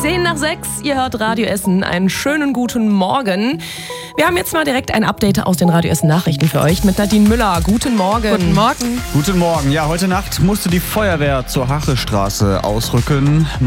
5:10, ihr hört Radio Essen. Einen schönen guten Morgen. Wir haben jetzt mal direkt ein Update aus den Radio Essen Nachrichten für euch mit Nadine Müller. Guten Morgen. Guten Morgen. Guten Morgen. Ja, heute Nacht musste die Feuerwehr zur Hachestraße ausrücken.